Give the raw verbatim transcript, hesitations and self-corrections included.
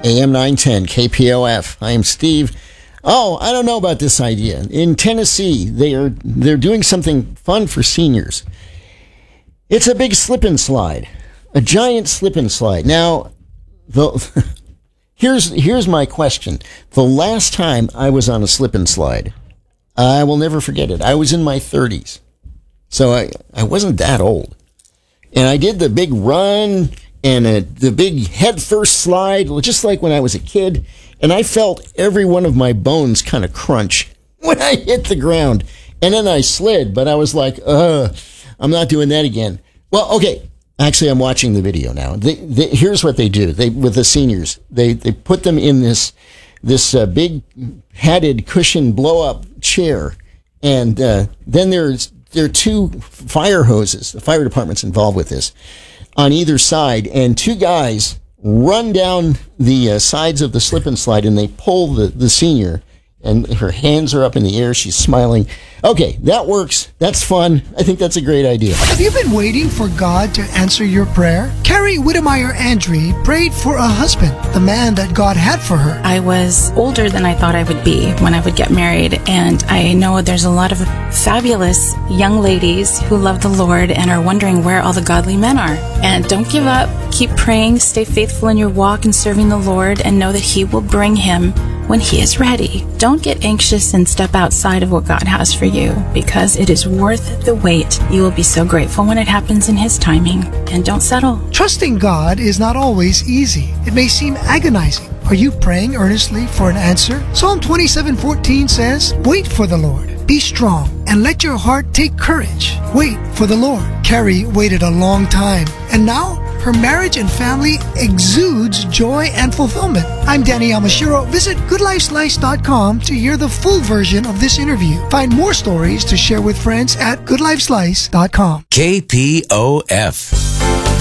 A M nine ten, K P O F. I am Steve. Oh, I don't know about this idea. In Tennessee, they are they're doing something fun for seniors. It's a big slip and slide, a giant slip and slide. Now, the here's here's my question. The last time I was on a slip and slide, I will never forget it. I was in my thirties, so I, I wasn't that old, and I did the big run and a, the big head first slide, just like when I was a kid. And I felt every one of my bones kind of crunch when I hit the ground. And then I slid, but I was like, uh, I'm not doing that again. Well, okay. Actually, I'm watching the video now. They, they, here's what they do. They, with the seniors, they, they put them in this, this, uh, big hatted cushion blow up chair. And, uh, then there's, there are two fire hoses. The fire department's involved with this on either side. And two guys run down the uh, sides of the slip and slide, and they pull the, the senior, and her hands are up in the air. She's smiling. Okay, that works. That's fun. I think that's a great idea. Have you been waiting for God to answer your prayer? Carrie Whittemeyer Andre prayed for a husband, the man that God had for her. I was older than I thought I would be when I would get married, and I know there's a lot of fabulous young ladies who love the Lord and are wondering where all the godly men are. And don't give up. Keep praying. Stay faithful in your walk in serving the Lord, and know that He will bring him when He is ready. Don't get anxious and step outside of what God has for you, because it is worth the wait. You will be so grateful when it happens in His timing. And don't settle. Trusting God is not always easy. It may seem agonizing. Are you praying earnestly for an answer? Psalm twenty-seven fourteen says, "Wait for the Lord. Be strong, and let your heart take courage. Wait for the Lord." Carrie waited a long time, and now her marriage and family exudes joy and fulfillment. I'm Danny Yamashiro. Visit good life slice dot com to hear the full version of this interview. Find more stories to share with friends at good life slice dot com. K P O F.